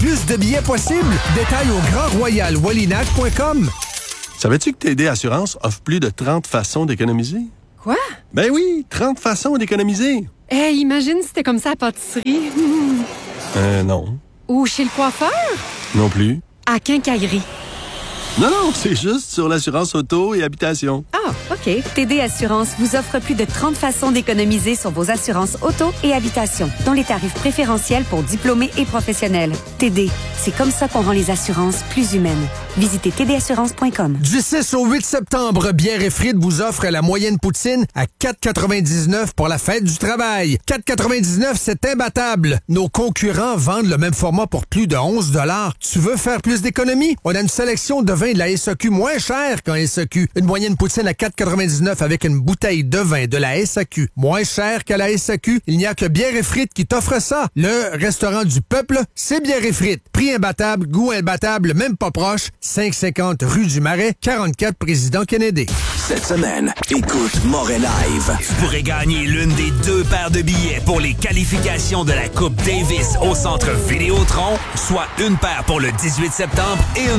plus de billets possible. Détails au grandroyalwalinac.com. Savais-tu que TD Assurance offre plus de 30 façons d'économiser? Quoi? Ben oui, 30 façons d'économiser. Imagine si c'était comme ça à la pâtisserie. Non. Ou chez le coiffeur? Non plus. À Quincaillerie. Non, c'est juste sur l'assurance auto et habitation. Ah, OK. TD Assurance vous offre plus de 30 façons d'économiser sur vos assurances auto et habitation, dont les tarifs préférentiels pour diplômés et professionnels. TD, c'est comme ça qu'on rend les assurances plus humaines. Visitez tdassurance.com. Du 6 au 8 septembre, Bière et Frites vous offre la moyenne poutine à 4,99 pour la fête du travail. 4,99, c'est imbattable. Nos concurrents vendent le même format pour plus de 11 $. Tu veux faire plus d'économies? On a une sélection de vins de la SAQ moins cher qu'en SAQ. Une moyenne poutine à 4,99 avec une bouteille de vin de la SAQ. Moins cher qu'à la SAQ. Il n'y a que Bière et Frites qui t'offre ça. Le restaurant du peuple, c'est Bière et Frites. Prix imbattable, goût imbattable, même pas proche. 550 rue du Marais, 44 Président Kennedy. Cette semaine, écoute Moret Live. Tu pourrais gagner l'une des 2 paires de billets pour les qualifications de la Coupe Davis au Centre Vidéotron, soit une paire pour le 18 septembre et une